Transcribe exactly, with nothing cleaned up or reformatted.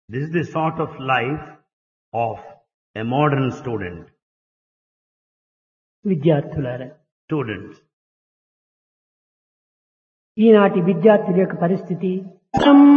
This is the sort of life of a modern student. విద్యార్థులారా, Students, ఈనాటి విద్యార్థుల యొక్క పరిస్థితి